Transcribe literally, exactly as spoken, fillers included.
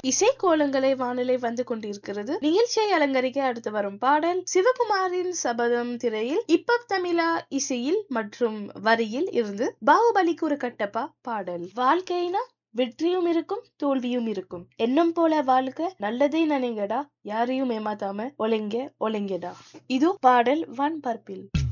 இசைக்கோலங்களை வானிலை வந்து கொண்டிருக்கிறது. நிகழ்ச்சியை அலங்கரிக்க அடுத்து வரும் பாடல் சிவகுமாரின் சபதம் திரையில் இப்ப தமிழா இசையில் மற்றும் வரியில் இருந்து பாகுபலிக்கு ஒரு கட்டப்பா பாடல். வாழ்க்கைனா வெற்றியும் இருக்கும் தோல்வியும் இருக்கும், எண்ணம் போல வாழ்க்கை, நல்லதே நினைங்கடா, யாரையும் ஏமாத்தாம ஒளைங்க ஒளைங்கடா. இது பாடல் வான்பரப்பில்.